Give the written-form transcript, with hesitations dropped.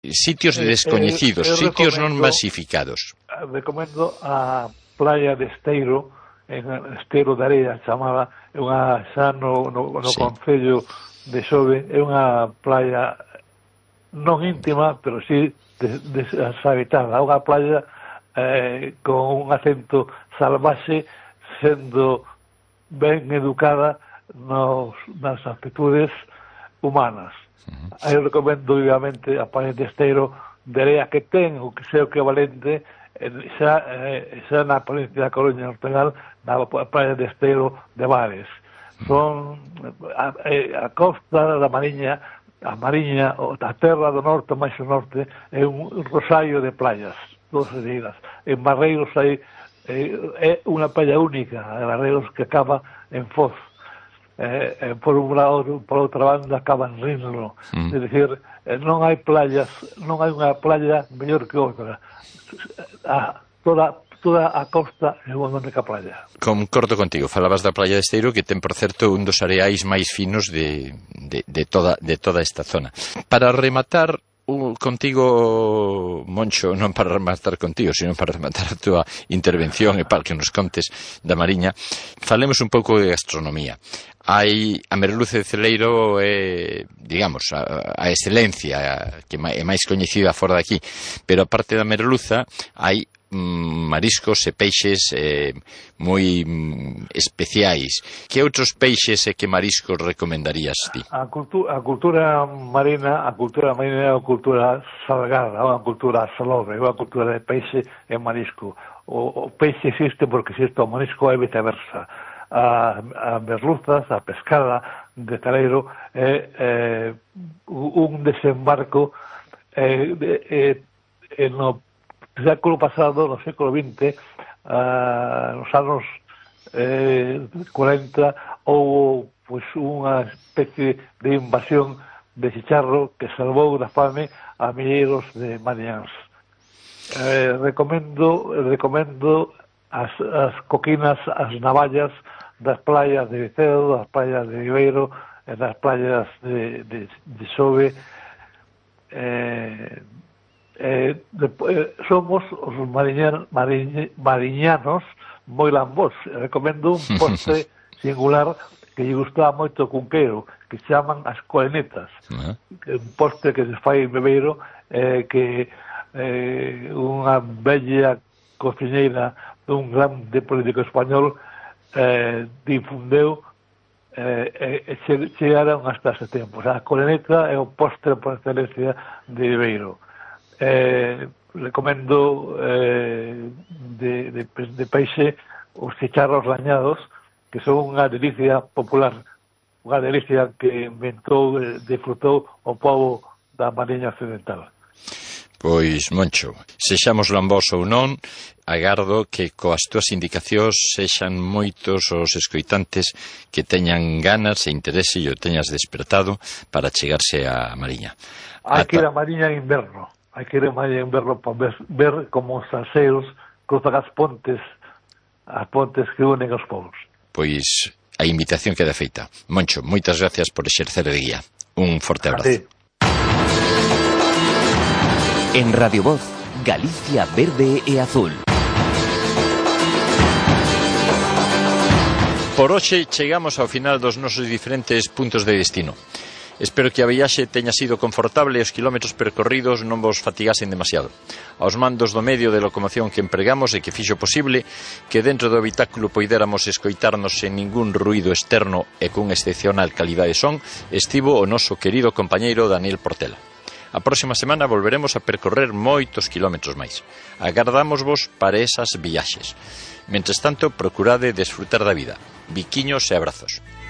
sitios descoñecidos, sitios non masificados. Recomendo a playa de Esteiro, en Esteiro de Area chamada, é unha xa no concello de Xove, é unha playa non íntima, pero sí deshabitada, unha playa con un acento salvaxe, sendo ben educada nas actitudes humanas. Aí recomendo vivamente a playa de Esteiro de Area, que ten o que sea o equivalente xa na provincia da Coruña, no Ortegal, na playa de Esteiro de Vares. Son a costa da Mariña, a terra do norte, máis o norte, é un rosario de playas, todas seguidas. En Barreiros hai é unha playa única, en Barreiros, que acaba en Foz. Por outra banda acaba en Rinlo. É dicir, non hai unha playa mellor que outra. Toda a costa é unha única playa. Concordo contigo, falabas da playa de Esteiro, que ten, por certo, un dos areais máis finos de toda esta zona. Para rematar contigo, Moncho, non para rematar contigo, sino para rematar a túa intervención e para que nos contes da Mariña, falemos un pouco de gastronomía. A merluza de Celeiro é, digamos, a excelencia que é máis coñecida fora de aquí, pero aparte da merluza hai mariscos e peixes moi especiais. Que outros peixes e que mariscos recomendarías ti? A cultura marina é unha cultura salgada, é unha cultura salobre, é unha cultura de peixe e marisco. O peixe existe porque existe o marisco e viceversa. A merluzas, a pescada de Celeiro é un desembarco no século pasado, no século XX, nos anos 40, houve unha especie de invasión de chicharro que salvou da fame a milleiros de mariñáns. Recomendo as coquinas, as navallas das playas de Vicedo, das playas de Viveiro e das playas de Xove. Somos os mariñanos moi lambós. Recomendo un postre singular que lle gustaba moito o Cunqueiro, que se chaman as colenetas. Un postre que se fai en Viveiro, que unha bella cociñeira dun grande político español difundeu e chegaron hasta ese tempo. A coleneta é o postre por excelencia de Viveiro. Recomendo de peixe os chicharros rañados, que son unha delicia popular, unha delicia que inventou e disfrutou o pobo da Mariña Occidental. Pois, Moncho, sexamos lambós ou non, agardo que coas túas indicacións sexan moitos os escoitantes que teñan ganas e interese e o teñas despertado para chegarse á Mariña. Hai que ir a Mariña en inverno. Hai que ir a Mariña en inverno para ver como os salseos cruzan as pontes que unen os povos. Pois a invitación queda feita. Moncho, moitas gracias por exercer de guía. Un forte abrazo. En Radio Voz, Galicia verde e azul. Por hoxe chegamos ao final dos nosos diferentes puntos de destino. Espero que a viaxe teña sido confortable e os quilómetros percorridos non vos fatigasen demasiado. Aos mandos do medio de locomoción que empregamos e que fixo posible que dentro do habitáculo poidéramos escoitarnos sen ningún ruído externo e con excepcional calidade de son, estivo o noso querido compañeiro Daniel Portela. A próxima semana volveremos a percorrer moitos quilómetros máis. Agardámosvos para esas viaxes. Mentres tanto, procurade desfrutar da vida. Biquiños e abrazos.